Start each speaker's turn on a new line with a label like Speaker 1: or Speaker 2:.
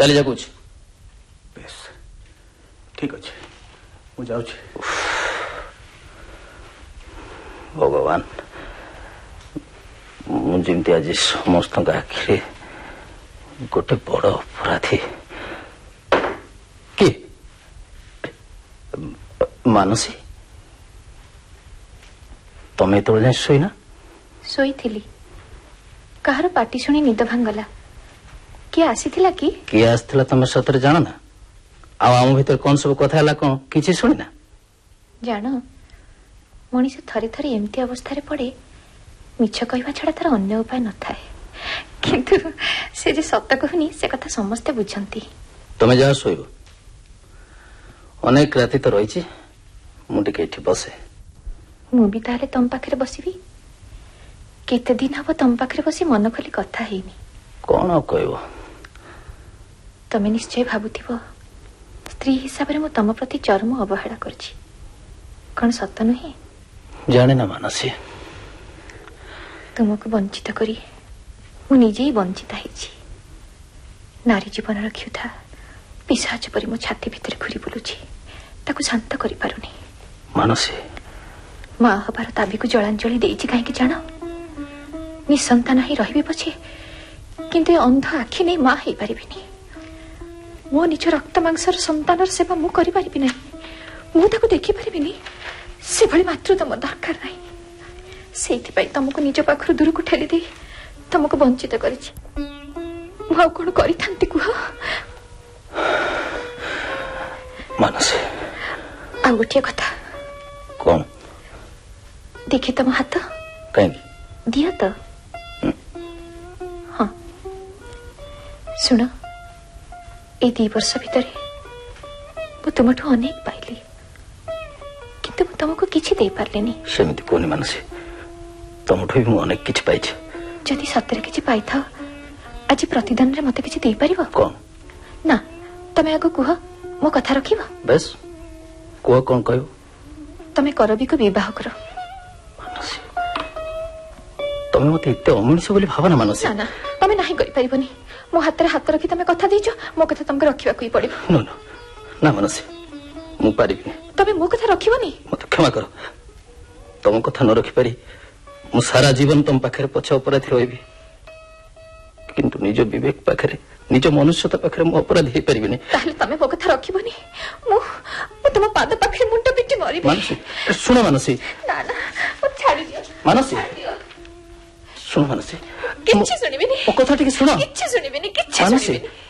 Speaker 1: चली जा कुछ
Speaker 2: बेस ठीक अच्छे मु जाऊँ
Speaker 1: भगवान मुझे आज समस्त आखिरी गोटे बड़ अपराधी कि मानसी तमें तो जाए शोना
Speaker 3: शोई कहार पाटी शुणी निद भांगला किए आसीथिला कि
Speaker 1: किए आसथिला तमे सतरे जान ना आम भीतर कौन सब कथा है कौन किसी शुणी ना
Speaker 3: जान मनीष थरे थरे एमती अवस्था पड़े मिछ कहवा छड़ा तार अन्य उपाय न थाए किंतु से जे सत कहनी से कथा समस्ते बुझंती
Speaker 1: तमे जा सोइबो अनेक राति तो रही मुझे बसे
Speaker 3: मु भी ताले तम पाखरे बसिबी केते दिन हबो तम पाखरे बसी मन खोली कथा हेनी
Speaker 1: कौन कहबो
Speaker 3: तमे निश्चय भाबुथिबो स्त्री हिसाब रे मु तम प्रति चरम अवहेला करछि कौन सत नुहे
Speaker 1: जाने ना मानसी
Speaker 3: तुमको वंचित करी मु निजे ही वंचित हेछि नारी जीवन क्षुधा पिशाच परी मो छाती भितर घुरी बुलुछि ताकू शांत करि पारुनी
Speaker 1: मानसी
Speaker 3: माँ हबार दाबी को जलांजलि देछि काहे जान निसंतान ही रहिबे पछे किंतु अंध आखि नहीं माँ हे पारिबिनी मो निज रक्त मांसर संतानर सेवा मु करि पारिबि नै मु ताकू देखि पारिबिनी से भली मातृत्व मो दरकार नै सेथि पई तुमको निज पाखरु दूर को ठेली दे तुमको वंचित करिछि मु कोन करि थांती कुह
Speaker 1: मानसी
Speaker 3: आ गोटे कथा
Speaker 1: कौन
Speaker 3: देखि तुम हाथ
Speaker 1: कहीं
Speaker 3: दिया तो हाँ सुन ए 2 वर्ष भितर मु तुमठु अनेक पाइली किंतु मु तुमको किछि दे पारलेनी
Speaker 1: सेमिति कोनी मानसी तुमठु भी मु अनेक किछि पाइछि
Speaker 3: जदि सତରେ किछि पाइथा आज प्रतिदान रे मते किछि दे परिबो
Speaker 1: कौन
Speaker 3: ना तमे आगो कुह मो कथा रखिबो
Speaker 1: बस कुह कौन कहयो
Speaker 3: तमे करबी को विवाह करो
Speaker 1: मानसी तमे मते इते अमनुष्य बोली भावना मानसी
Speaker 3: ना ना तमे नाही करि परिबोनी मो हाथ रे हाथ रखी तमे कथा देइछो मो कथा तमके रखिबा कोई पड़िबो
Speaker 1: नो नो ना मानसी मु पारिबिनी
Speaker 3: तमे मो कथा रखिबोनी
Speaker 1: मते क्षमा करो तम कथा न रखि पारी मु सारा जीवन तुम पाखरे पछ अपराधी रहिबी किंतु निज विवेक पाखरे निज मनुष्यता पाखरे मु अपराधी हे परिबिनी
Speaker 3: ताले तमे मो कथा रखिबोनी मु तुम पाद पाखरे मुंड पिटी मरिबी
Speaker 1: मानसी सुनो मानसी
Speaker 3: ना ना मु छाड़ी दियो
Speaker 1: मानसी सुनो मानसी
Speaker 3: किछि सुनिबिनी
Speaker 1: ओ कथा ठीक सुनो
Speaker 3: किछि सुनिबिनी किछि
Speaker 1: मानसी
Speaker 3: सुनिबिनी